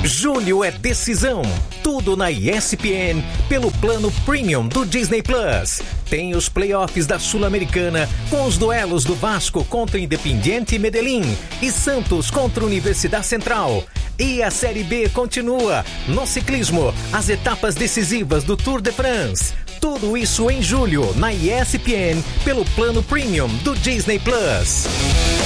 Julho é decisão. Tudo na ESPN pelo plano Premium do Disney Plus. Tem os playoffs da Sul-Americana com os duelos do Vasco contra Independiente Medellín e Santos contra Universidade Central. E a Série B continua. No ciclismo, as etapas decisivas do Tour de France. Tudo isso em julho na ESPN pelo plano Premium do Disney Plus.